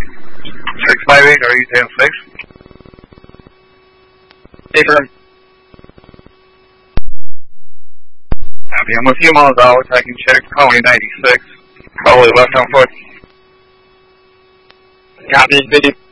658, are you 10-6? Affirm. Copy, I'm a few miles out, taking check, calling 96. Probably left on foot. Copy, 50.